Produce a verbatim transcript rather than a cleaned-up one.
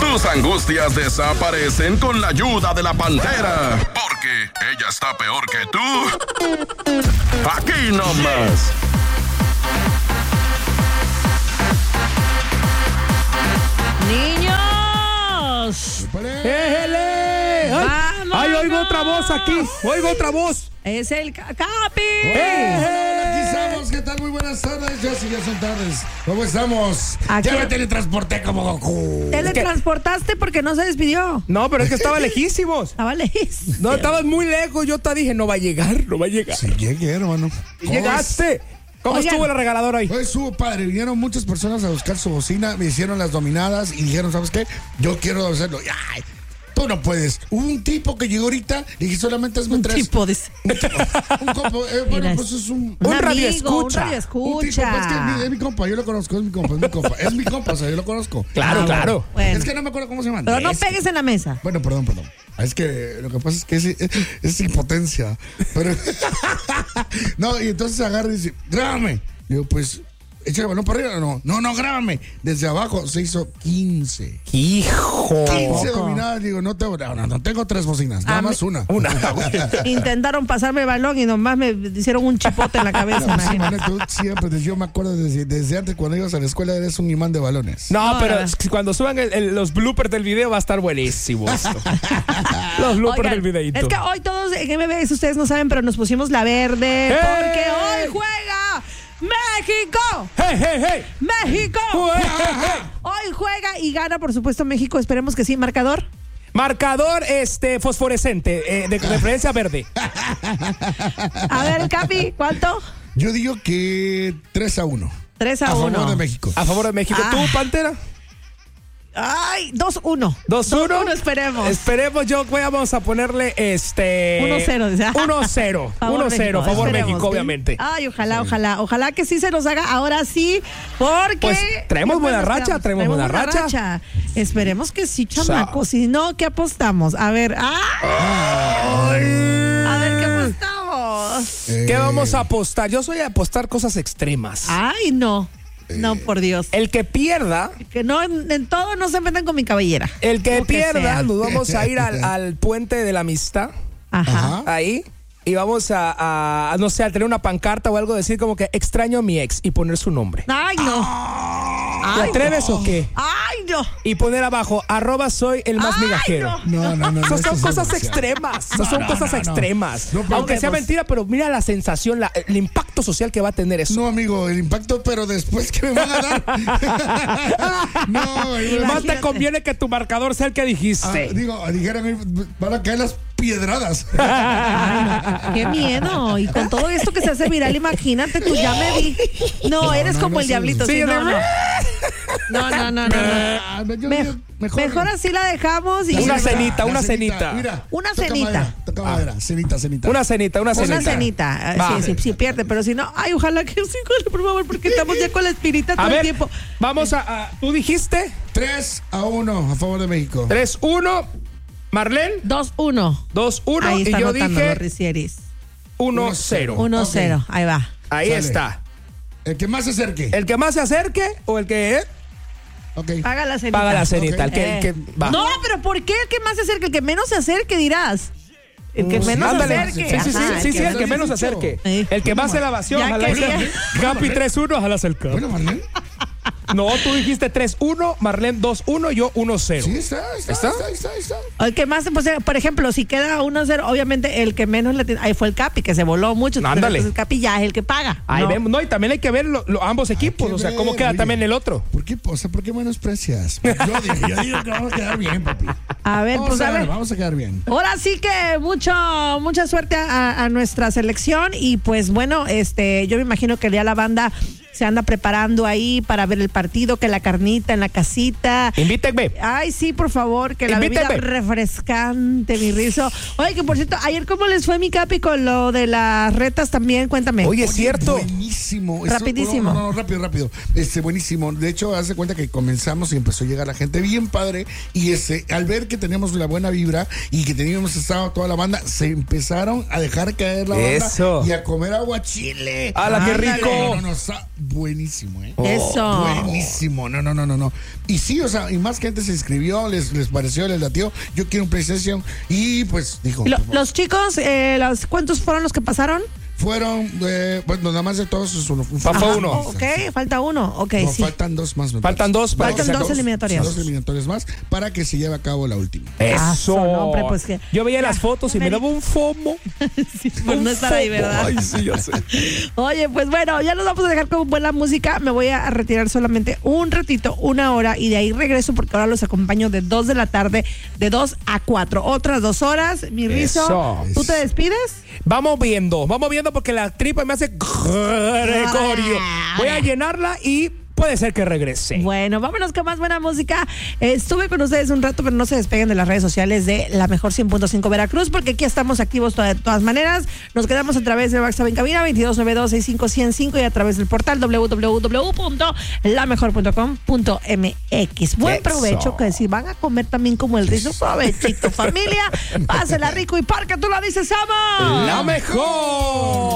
Tus angustias desaparecen con la ayuda de la Pantera. Porque ella está peor que tú. Aquí nomás. ¡Niños! ¡Éjele! ¡Ay! ¡Ay, oigo otra voz aquí! ¡Oigo otra voz! Es el Capi. Hola, aquí estamos. ¿Qué tal? Muy buenas tardes. Ya sí, ya son tardes. ¿Cómo estamos? Aquí. Ya me teletransporté como Goku. Teletransportaste porque no se despidió. No, pero es que estaba lejísimos. Estaba lejísimos. No, estabas muy lejos. Yo te dije, no va a llegar, no va a llegar. Sí, llegué, hermano. Y llegaste. ¿Cómo Oigan. estuvo la regaladora hoy? Hoy estuvo padre. Vinieron muchas personas a buscar su bocina. Me hicieron las dominadas y dijeron, ¿sabes qué? Yo quiero hacerlo. Ay, tú no puedes. Hubo un tipo que llegó ahorita y dije, solamente hazme Un tres. tipo de... Un compa. Eh, bueno, Mira, pues es un... Un, Un radio amigo, escucha. un radio Un tipo, escucha. pues, es, que es, mi, es mi compa, yo lo conozco, es mi compa, es mi compa. Es mi compa, o sea, yo lo conozco. Claro, Ah, claro. Bueno. Es que no me acuerdo cómo se llama. Pero no Es- pegues en la mesa. Bueno, perdón, perdón. Es que lo que pasa es que es, es, es impotencia. Pero no, y entonces agarra y dice, grábame. Digo, pues, échale el balón para arriba o no. No, no, grábame. Desde abajo se hizo quince. ¡Hijo! quince dominadas. Digo, no tengo, no, no tengo tres bocinas, nada A más una. Una. Intentaron pasarme el balón y nomás me hicieron un chipote en la cabeza. No, sí, imagínate. Manuel, tú siempre, yo me acuerdo desde, desde antes cuando ibas a la escuela eres un imán de balones. No, No, pero no, no. es que cuando suban el- el- los bloopers del video va a estar buenísimo esto. Los bloopers Oigan, del videito. es que hoy todos en M B S, ustedes no saben, pero nos pusimos la verde. ¡Hey! Porque hoy juega México. ¡Hey, hey, hey! ¡México! ¡Hey, hey, hey! Hoy juega y gana, por supuesto, México. Esperemos que sí. ¿Marcador? Marcador este fosforescente, eh, de referencia verde. A ver, Capi, ¿cuánto? Yo digo que tres a uno. tres a A uno. favor de México. A favor de México. Ah. ¿Tú, Pantera? Ay, dos uno. dos uno. esperemos. Esperemos, yo voy a- vamos a ponerle este... uno cero, dice. uno cero. Favor uno cero, México, favor esperemos. México, obviamente. Ay, ojalá, ojalá, ojalá que sí se nos haga ahora sí, porque... Pues, traemos ¿qué buena más nos racha, quedamos? traemos buena racha. Esperemos que sí, chamaco. Si no, ¿qué apostamos? A ver, ¡ah! A ver, ¿qué apostamos? ¿Qué Eh, vamos a apostar? Yo soy a apostar cosas extremas. Ay, no. No, por Dios. El que pierda, Que no, en, en todo no se metan con mi cabellera. el que Lo que pierda, sea. nos vamos a ir al, al puente de la amistad, Ajá. Ajá. ahí, y vamos a, a, no sé, a tener una pancarta o algo, decir como que extraño a mi ex y poner su nombre. Ay, no. ¿Te Ay, atreves no. o qué? Ay, no. Y poner abajo, arroba soy el más Ay, migajero. no. No, no, no. no, Esas eso son es cosas demasiado. extremas. Esas son no, cosas no, no. extremas. No, pero Aunque sea pues- mentira, pero mira la sensación, la- el impacto social que va a tener eso. No, amigo, el impacto, pero después que me van a dar. No, ahí me- Más Imagínate. te conviene que tu marcador sea el que Ah, dijiste. digo, dijeron, van a caer las piedradas. Qué miedo. Y con todo esto que se hace viral, imagínate, tú ya me vi. No, eres no, como no, el sí, diablito. sí, Sí, no, de- no. No, no, no, no, no. Ah, yo Me- digo, mejor, así la dejamos y Una cenita, cenita, la una cenita. Mira, Una toca cenita. madera, toca madera, cenita, cenita. Una cenita, una cenita. una cenita. Va. Sí, sí, sí, pierde, pero si no, ay, ojalá que sí, por favor, porque estamos ya con la espinita todo A el ver, tiempo. vamos a, a- ¿tú dijiste? tres a uno a favor de México. tres uno. Marlene, dos uno. dos uno. Ahí Y está yo anotando dije los Ricieris. uno cero. uno Ok. cero. Ahí va. Ahí Sale. está. El que más se acerque. El que más se acerque o el que Ok. Paga la cenita. paga la cenita. Ok. El que, el que Eh. va. No, pero ¿por qué el que más se acerque? El que menos se acerque, dirás. El que menos se Ándale. acerque. Sí, sí, sí, Ajá, sí, sí, el que menos menos se dicho. acerque. Sí. El que más se la vació, Ya ojalá. quería. Capi tres uno, ojalá se el cap. Bueno, Marlene. No, tú dijiste tres uno, Marlene dos uno, yo uno cero. Sí, está, está, ¿Está? está, está, está. El que más, pues, por ejemplo, si queda uno cero, obviamente el que menos le tiene. Ahí fue el Capi, que se voló mucho. Ándale. Entonces el Capi ya es el que paga. Ahí No. vemos, no, y también hay que ver lo- lo- ambos equipos, que o sea, cómo ver, queda oye. también el otro. ¿Por qué, o sea, ¿por qué menosprecias? Yo digo, yo digo que vamos a quedar bien, papi. A ver, Vamos pues a a ver, ver. vamos a quedar bien. Ahora sí que mucho, mucha suerte a, a nuestra selección y pues bueno, este, yo me imagino que ya la banda se anda preparando ahí para ver el partido, que la carnita en la casita. Invítenme. Ay, sí, por favor, que la Invíteme. bebida refrescante, mi rizo. Oye, que por cierto, ayer cómo les fue, mi Capi, con lo de las retas también, cuéntame. Oye, es cierto. Buenísimo. Esto- Rapidísimo. No, no, no, rápido, rápido. Este, buenísimo. De hecho, hace cuenta que comenzamos y empezó a llegar la gente bien padre. Y ese, al ver que teníamos la buena vibra y que teníamos estado toda la banda, se empezaron a dejar caer la banda Eso. y a comer aguachile. ¡Hala, qué Ándale. rico! No, no, no, sa- buenísimo, ¿eh? Eso. Buenísimo, no, no, no, no, no. Y sí, o sea, y más gente se inscribió, les, les pareció, les latió, yo quiero un PlayStation, y pues dijo. Lo, los chicos, eh, los, ¿cuántos fueron los que pasaron? Fueron, eh, bueno, nada más de todos es uno. Fue Ajá, uno. Ok, falta uno. Ok, No, sí. faltan dos más. me Faltan parece. dos para Faltan que se dos acabe. eliminatorias. Dos eliminatorias más para que se lleve a cabo la última. Ah, Eso. no, hombre, pues que- Yo veía las Ya, fotos y me daba un fomo. Sí, por no estar ahí, ¿verdad? Ay, sí, ya sé. Oye, pues bueno, ya nos vamos a dejar con buena música. Me voy a retirar solamente un ratito, una hora, y de ahí regreso porque ahora los acompaño de dos de la tarde, de dos a cuatro. Otras dos horas, mi Rizo. Eso. ¿Tú te despides? Vamos viendo, vamos viendo porque la tripa me hace Gregorio. Voy a llenarla y puede ser que regrese. Bueno, vámonos con más buena música. Eh, estuve con ustedes un rato, pero no se despeguen de las redes sociales de la mejor cien punto cinco Veracruz, porque aquí estamos activos to- de todas maneras. Nos quedamos a través de WhatsApp en cabina veintidós noventa y dos sesenta y cinco ciento cinco y a través del portal doble u doble u doble u punto la mejor punto com punto m x. Buen Eso. provecho, que si van a comer también como el Rizo, provechito, familia. Pásela rico y porque tú lo dices, ¡vamos! La mejor.